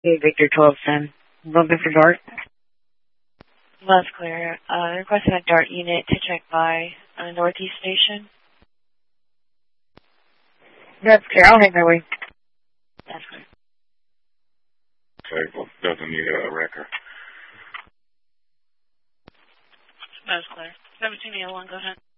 Hey, Victor 1210. Looking for Dart? That's clear. Requesting a DART unit to check by Northeast Station. That's clear. I'll head that way. That's clear. Okay, well, doesn't need a record. That's clear. 1701, go ahead.